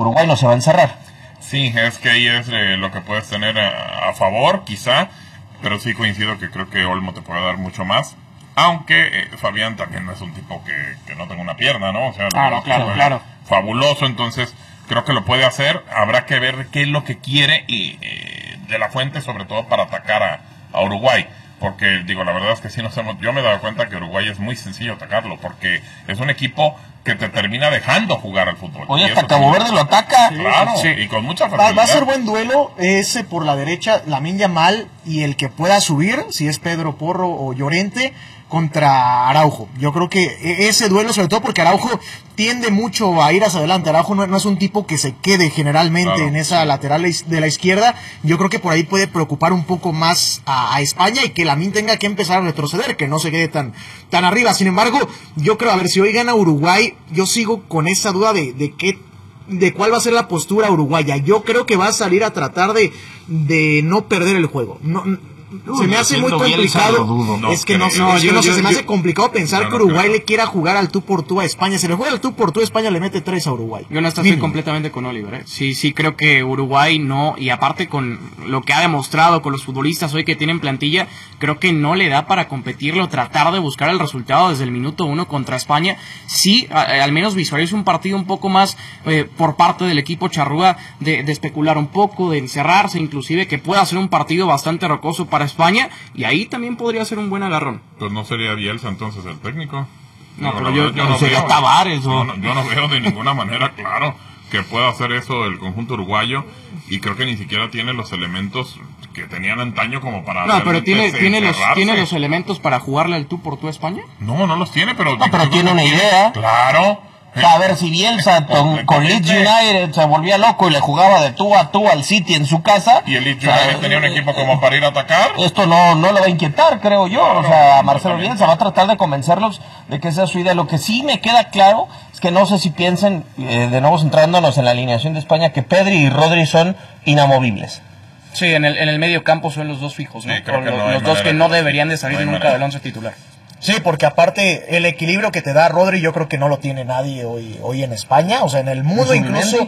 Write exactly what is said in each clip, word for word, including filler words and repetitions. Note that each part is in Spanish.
Uruguay no se va a encerrar. Sí, es que ahí es eh, lo que puedes tener a, a favor, quizá, pero sí coincido que creo que Olmo te puede dar mucho más. Aunque eh, Fabián también no es un tipo que, que no tenga una pierna, ¿no? O sea, claro, claro, claro. Fabuloso, entonces creo que lo puede hacer. Habrá que ver qué es lo que quiere y eh, de la Fuente, sobre todo para atacar a, a Uruguay. Porque, digo, la verdad es que sí nos hemos... Yo me he dado cuenta que Uruguay es muy sencillo atacarlo, porque es un equipo que te termina dejando jugar al fútbol. Oye, hasta Cabo Verde lo ataca. Claro, sí. Y con mucha facilidad. Va, va a ser buen duelo ese por la derecha, Lamine Yamal, y el que pueda subir, si es Pedro Porro o Llorente, contra Araujo. Yo creo que ese duelo, sobre todo porque Araujo tiende mucho a ir hacia adelante. Araujo no, no es un tipo que se quede generalmente claro, en esa sí. lateral de la izquierda. Yo creo que por ahí puede preocupar un poco más a, a España y que Lamine tenga que empezar a retroceder, que no se quede tan, tan arriba. Sin embargo, yo creo, a ver, si hoy gana Uruguay, yo sigo con esa duda de, de qué de cuál va a ser la postura uruguaya. Yo creo que va a salir a tratar de, de no perder el juego. No, Uy, se me hace muy complicado. No, es que no, no, es que no yo, se me yo, hace complicado pensar no, no que Uruguay creo. le quiera jugar al tú por tú a España. Si le juega al tú por tú a España, le mete tres a Uruguay. Yo no estoy completamente con Oliver. ¿eh? Sí, sí, creo que Uruguay no. Y aparte, con lo que ha demostrado con los futbolistas hoy que tienen plantilla, creo que no le da para competirlo. Tratar de buscar el resultado desde el minuto uno contra España. Sí, a, al menos visualizo un partido un poco más eh, por parte del equipo charrúa de, de especular un poco, de encerrarse, inclusive que pueda ser un partido bastante rocoso para España, y ahí también podría ser un buen agarrón. Pues no sería Bielsa entonces el técnico. No, no pero yo, yo no sería veo, Tavares, yo, no, yo no veo de ninguna manera, claro, que pueda hacer eso el conjunto uruguayo, y creo que ni siquiera tiene los elementos que tenían antaño como para... No, pero tiene, tiene, los, ¿tiene los elementos para jugarle al tú por tú a España? No, no los tiene, pero... No, pero tiene una idea. Claro. O sea, a ver, si Bielsa con, con Leeds United se volvía loco y le jugaba de tú a tú al City en su casa. Y el Leeds United o sea, tenía un equipo como para ir a atacar. Esto no, no lo va a inquietar, creo yo. Claro, o sea, a Marcelo Bielsa va a tratar de convencerlos de que esa es su idea. Lo que sí me queda claro es que no sé si piensen, eh, de nuevo centrándonos en la alineación de España, que Pedri y Rodri son inamovibles. Sí, en el, en el medio campo son los dos fijos, ¿no? Sí, creo que los no los dos que no deberían de salir no nunca manera. del once titular. Sí, porque aparte el equilibrio que te da Rodri yo creo que no lo tiene nadie hoy hoy en España, o sea, en el mundo incluso.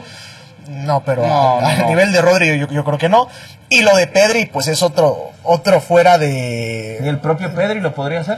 No, pero no, a, no, a no. nivel de Rodri yo, yo creo que no. Y lo de Pedri pues es otro otro fuera de... ¿Y el propio Pedri lo podría hacer?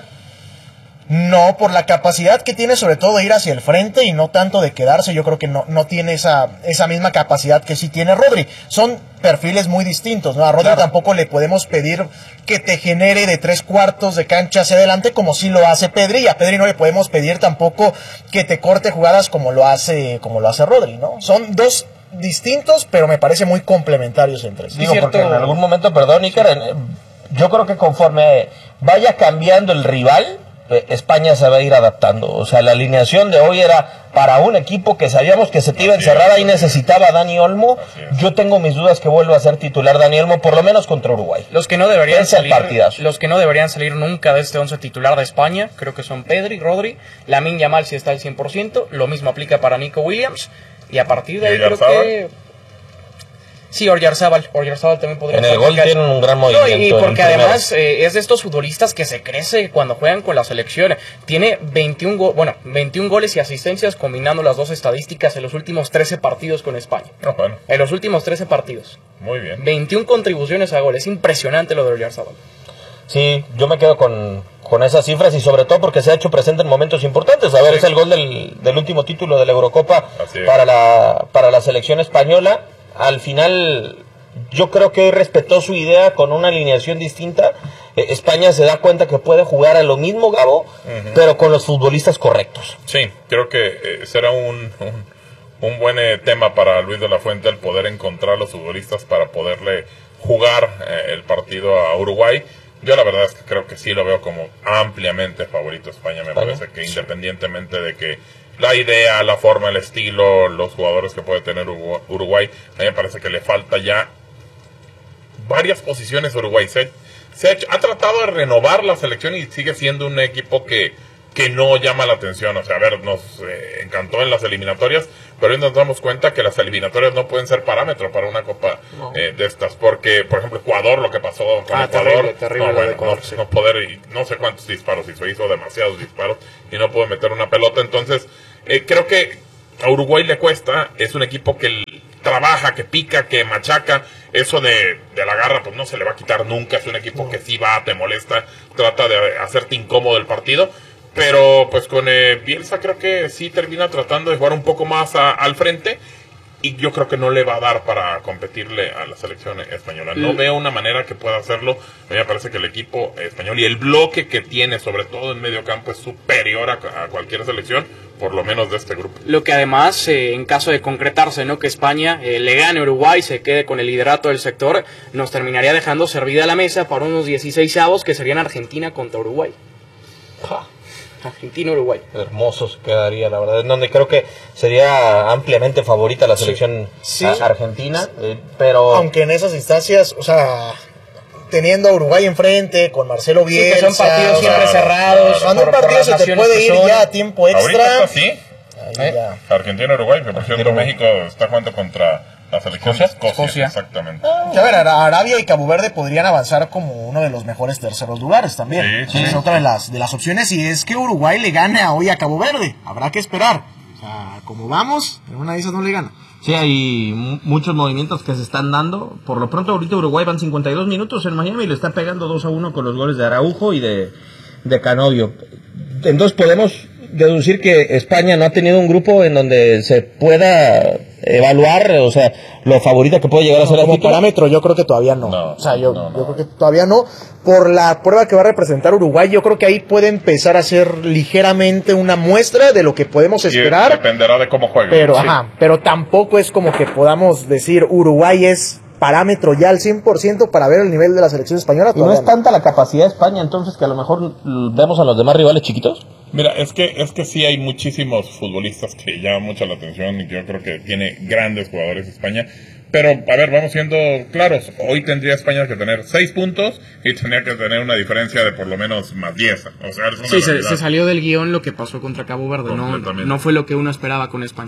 No, por la capacidad que tiene sobre todo de ir hacia el frente y no tanto de quedarse, yo creo que no, no tiene esa, esa misma capacidad que sí tiene Rodri. Son perfiles muy distintos, ¿no? A Rodri claro. tampoco le podemos pedir que te genere de tres cuartos de cancha hacia adelante como sí lo hace Pedri, y a Pedri no le podemos pedir tampoco que te corte jugadas como lo hace, como lo hace Rodri, ¿no? Son dos distintos, pero me parece muy complementarios entre sí. Digo, porque en algún momento, perdón, Iker, yo creo que conforme vaya cambiando el rival, España se va a ir adaptando. O sea, la alineación de hoy era para un equipo que sabíamos que se te iba a encerrar, ahí necesitaba a Dani Olmo. Yo tengo mis dudas que vuelva a ser titular Dani Olmo, por lo menos contra Uruguay. Los que no deberían salir, los que no deberían salir nunca de este once titular de España, creo que son Pedri, Rodri, Lamine Yamal si está al cien por ciento, lo mismo aplica para Nico Williams, y a partir de ahí creo que... Sí, Oyarzabal, Oyarzabal también podría en el gol tiene un gran movimiento. No, y porque además eh, es de estos futbolistas que se crece cuando juegan con la selección. Tiene veintiún, go- bueno, veintiún goles y asistencias combinando las dos estadísticas en los últimos trece partidos con España. Oh, bueno. En los últimos trece partidos. Muy bien. veintiún contribuciones a goles. Impresionante lo de Oyarzabal. Sí, yo me quedo con, con esas cifras y sobre todo porque se ha hecho presente en momentos importantes. A ver, sí. Es el gol del, del último título de la Eurocopa para la, para la selección española. Al final, yo creo que respetó su idea con una alineación distinta. Eh, España se da cuenta que puede jugar a lo mismo, Gabo, uh-huh. pero con los futbolistas correctos. Sí, creo que eh, será un, un, un buen eh, tema para Luis de la Fuente el poder encontrar los futbolistas para poderle jugar eh, el partido a Uruguay. Yo la verdad es que creo que sí lo veo como ampliamente favorito España. Me España. parece que independientemente de que la idea, la forma, el estilo, los jugadores que puede tener Uruguay, a mí me parece que le falta ya varias posiciones a Uruguay. Se, se ha, hecho, ha tratado de renovar la selección y sigue siendo un equipo que, que no llama la atención. O sea, a ver, nos eh, encantó en las eliminatorias, pero hoy nos damos cuenta que las eliminatorias no pueden ser parámetro para una copa no. eh, de estas, porque, por ejemplo, Ecuador, lo que pasó con ah, Ecuador, terrible, terrible no, bueno, Ecuador, no, sí. no poder, no sé cuántos disparos hizo, hizo demasiados disparos y no pudo meter una pelota. Entonces, eh, creo que a Uruguay le cuesta, es un equipo que trabaja, que pica, que machaca. Eso de, de la garra, pues no se le va a quitar nunca. Es un equipo que sí va, te molesta, trata de hacerte incómodo el partido. Pero pues con eh, Bielsa creo que sí termina tratando de jugar un poco más a, al frente. Y yo creo que no le va a dar para competirle a la selección española. No mm. veo una manera que pueda hacerlo. A mí me parece que el equipo español y el bloque que tiene, sobre todo en medio campo, es superior a, a cualquier selección, por lo menos de este grupo. Lo que además, eh, en caso de concretarse, ¿no? que España eh, le gane a Uruguay, se quede con el liderato del sector, nos terminaría dejando servida la mesa para unos dieciseisavos que serían Argentina contra Uruguay. Ja. Argentina-Uruguay. Hermosos quedaría, la verdad. En donde creo que sería ampliamente favorita la selección sí. Sí. argentina, eh, pero... Aunque en esas instancias, o sea, teniendo a Uruguay enfrente, con Marcelo Bielsa... Sí, que son partidos siempre sea, cerrados. Cuando un partido se te puede ir ya a tiempo extra... Ahorita sí. ¿Eh? Argentina-Uruguay, que por cierto México está jugando contra... la selección Escocia, Escocia, Escocia. Exactamente. Ah, a ver, Arabia y Cabo Verde podrían avanzar como uno de los mejores terceros lugares también. Sí, sí. Es otra de las, de las opciones, y es que Uruguay le gane hoy a Cabo Verde. Habrá que esperar. O sea, como vamos, en una de esas no le gana. Sí, hay m- muchos movimientos que se están dando. Por lo pronto, ahorita Uruguay van cincuenta y dos minutos en Miami y le está pegando dos a uno con los goles de Araujo y de, de Canovio. Entonces podemos deducir que España no ha tenido un grupo en donde se pueda evaluar, o sea, lo favorita que puede llegar a ser no, como el título. Parámetro yo creo que todavía no, no o sea, yo, no, no. yo creo que todavía no, por la prueba que va a representar Uruguay. Yo creo que ahí puede empezar a ser ligeramente una muestra de lo que podemos esperar. Y dependerá de cómo juegue. Pero, sí. ajá, pero tampoco es como que podamos decir Uruguay es parámetro ya al cien por ciento para ver el nivel de la selección española. ¿Y no es tanta la capacidad de España entonces que a lo mejor vemos a los demás rivales chiquitos? Mira, es que es que sí hay muchísimos futbolistas que llaman mucho la atención y yo creo que tiene grandes jugadores España. Pero, a ver, vamos siendo claros. Hoy tendría España que tener seis puntos y tendría que tener una diferencia de por lo menos más diez. O sea, es una sí, se, se salió del guión lo que pasó contra Cabo Verde. No, no fue lo que uno esperaba con España.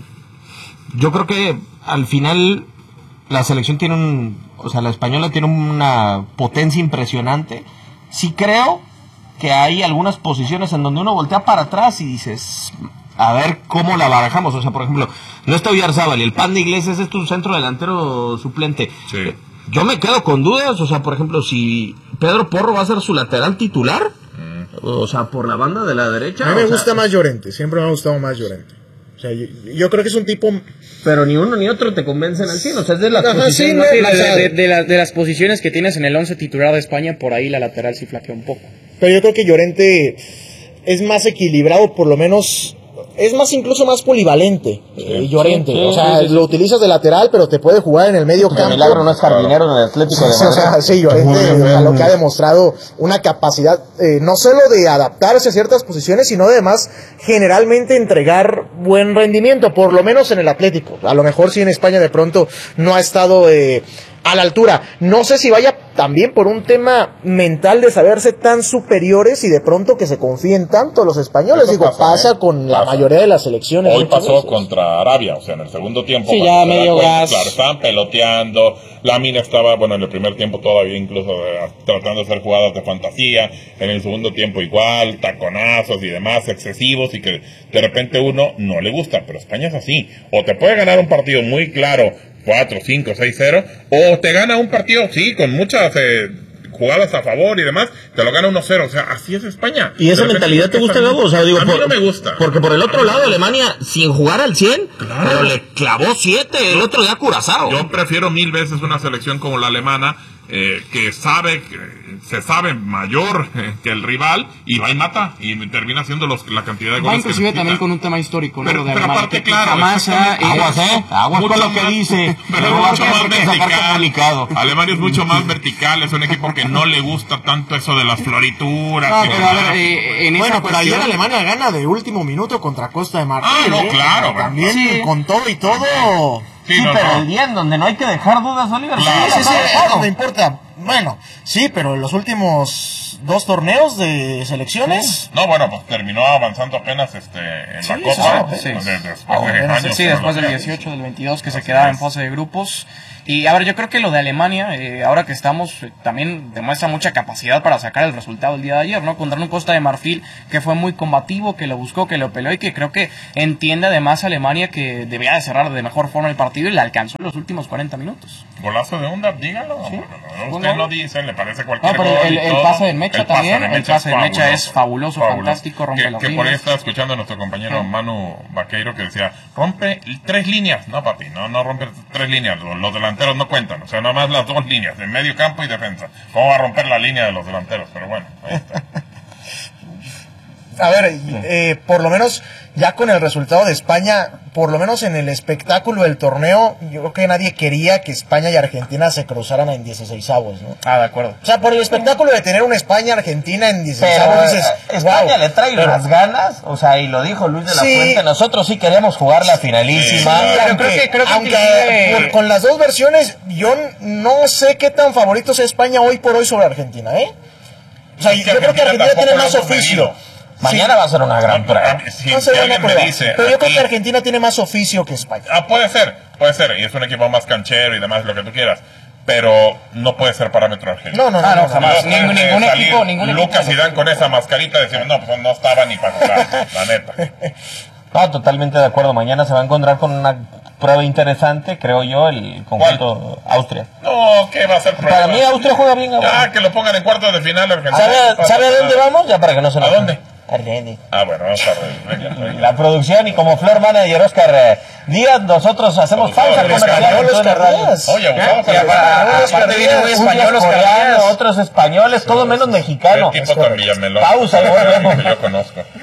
Yo creo que al final la selección tiene un... O sea, la española tiene una potencia impresionante. Sí creo que hay algunas posiciones en donde uno voltea para atrás y dices... A ver cómo la barajamos. O sea, por ejemplo, no está Oyarzábal y el Pan de Iglesias es tu centro delantero suplente. Sí. Yo me quedo con dudas. O sea, por ejemplo, si Pedro Porro va a ser su lateral titular, mm. o sea, por la banda de la derecha. A mí me o gusta sea, más Llorente. Siempre me ha gustado más Llorente. O sea, yo, yo creo que es un tipo... Pero ni uno ni otro te convencen al cien. O sea, es de las, Ajá, posiciones, sí, no, de, de, de, de, la, de las posiciones que tienes en el once titular de España, por ahí la lateral sí flaquea un poco. Pero yo creo que Llorente es más equilibrado, por lo menos... Es más, incluso más polivalente, sí, eh, Llorente. Sí, sí, o sea, sí, sí. Lo utilizas de lateral, pero te puede jugar en el medio campo. Milagro no es jardinero en el Atlético sí, de Madrid. O sea, sí, Llorente, o sea, lo que ha demostrado una capacidad, eh, no solo de adaptarse a ciertas posiciones, sino además generalmente entregar buen rendimiento, por lo menos en el Atlético. A lo mejor sí en España de pronto no ha estado eh, a la altura. No sé si vaya también por un tema mental de saberse tan superiores y de pronto que se confíen tanto los españoles. Eso Digo, pasa, pasa eh, con pasa. la mayoría de las selecciones. Hoy pasó veces. contra Arabia, o sea, en el segundo tiempo. Sí, ya medio cuenta, gas. Claro, estaban peloteando. Lamine estaba, bueno, en el primer tiempo todavía incluso eh, tratando de hacer jugadas de fantasía. En el segundo tiempo igual, taconazos y demás excesivos y que de repente uno no le gusta. Pero España es así. O te puede ganar un partido muy claro, cuatro, cinco, seis, cero, o te gana un partido, sí, con muchas eh, jugadas a favor y demás, te lo gana uno cero, o sea, así es España. ¿Y esa mentalidad te gusta, Gabo? O sea, digo, a mí por, no me gusta. Porque por el otro lado, Alemania, sin jugar al cien, claro. pero le clavó siete, el otro día Curazao. Yo prefiero mil veces una selección como la alemana, eh, que sabe, que se sabe mayor eh, que el rival, y va y mata, y termina haciendo los, la cantidad de goles. Va inclusive también con un tema histórico, ¿no? Pero, de pero Alemania, aparte, que, claro. Jamás ha, aguas, ¿eh? Aguas con lo que más, dice. Pero es mucho más vertical. Alemania es mucho más vertical, es un equipo que no le gusta tanto eso de las florituras. No, pero a ver, eh, en bueno, esa pero cuestión... ayer Alemania gana de último minuto contra Costa de Marfil. Ah, no, ¿eh? claro. También sí. con todo y todo... Sí, sí no, pero no. el día en donde no hay que dejar dudas, Oliver. Claro, sí, sí, sí, no, no importa. Bueno, sí, pero en los últimos dos torneos de selecciones... No, bueno, pues terminó avanzando apenas este en Sí, la Copa. sí, sí. Pues, de- después Ah, de bueno, años sí, fueron después los del que- dieciocho, del veintidós, que se Así quedaba es. en fase de grupos. Y a ver, yo creo que lo de Alemania, eh, ahora que estamos, eh, también demuestra mucha capacidad para sacar el resultado el día de ayer, ¿no? Contra un Costa de Marfil que fue muy combativo, que lo buscó, que lo peleó y que creo que entiende además a Alemania que debía de cerrar de mejor forma el partido y le alcanzó en los últimos cuarenta minutos. Golazo de Undar, dígalo. Sí. Bueno, Bueno. usted lo dice, le parece No, cualquier pero gol el, y el todo. pase del Mecha El pase también, de el pase del Mecha es fabuloso, fabuloso. fantástico, rompe que, los que por ahí líneas. estaba escuchando a nuestro compañero Sí. Manu Vaqueiro que decía, rompe tres líneas. No, papi, no, no rompe tres líneas. Los, los delanteros no cuentan. O sea, nada más las dos líneas, de medio campo y defensa. ¿Cómo va a romper la línea de los delanteros? Pero bueno, ahí está. A ver, eh, por lo menos ya con el resultado de España, por lo menos en el espectáculo del torneo, yo creo que nadie quería que España y Argentina se cruzaran en dieciseisavos, ¿no? Ah, de acuerdo. O sea, por el espectáculo de tener una España-Argentina en Pero dieciseisavos, dices, eh, España wow. le trae Pero- las ganas, o sea, y lo dijo Luis de la Sí. Fuente, nosotros sí queremos jugar la finalísima. Sí, Sí, pero aunque, creo que- creo que aunque inclusive- por- con las dos versiones, yo no sé qué tan favorito es España hoy por hoy sobre Argentina, ¿eh? O sea, Es yo creo que Argentina tampoco tiene lo más hemos oficio. medido. Mañana va a ser una gran prueba. Si, No si se ve alguien una me prueba. dice, Pero yo creo aquí- que Argentina tiene más oficio que España. Ah, puede ser, puede ser, y es un equipo más canchero y demás, lo que tú quieras, pero no puede ser parámetro argentino. No, no, no, Ah, no, no, jamás. No Ningún- puede ningún salir equipo- ningún equipo Lucas lo- y Dan con esa mascarita decir, no, pues no estaba ni para jugar, la neta. No, totalmente de acuerdo. Mañana se va a encontrar con una prueba interesante, creo yo, el conjunto Austria. No, ¿qué va a ser Para prueba? mí Austria juega bien ahora. Ah, que lo pongan en cuartos de final Argentina. ¿Sabe, ¿Sabe a dónde vamos? Ya para que no se nos... ¿A dónde? Argentina. Ah, bueno, vamos a ver. Venga, venga. La producción y como floor manager Oscar eh, Díaz, nosotros hacemos pausa Pero comercial español, en todas las Oscar radios. Díaz. Oye, abusado, Y pero aparte- está- aparte viene muy Unos español, Oscar coreanos, Díaz. otros españoles, todo menos mexicanos. Qué tipo tan villamelón. Pausa y volvemos. Que yo conozco.